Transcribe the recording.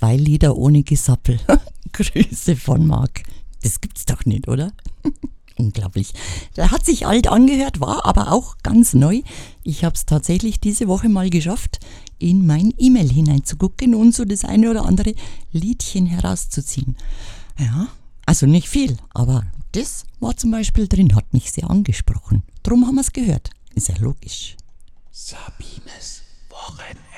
2 Lieder ohne Gesappel. Grüße von Marc. Das gibt's doch nicht, oder? Unglaublich. Der hat sich alt angehört, war aber auch ganz neu. Ich habe es tatsächlich diese Woche mal geschafft, in mein E-Mail hineinzugucken und so das eine oder andere Liedchen herauszuziehen. Ja, also nicht viel, aber das war zum Beispiel drin, hat mich sehr angesprochen. Drum haben wir es gehört. Ist ja logisch. Sabines Wochenende.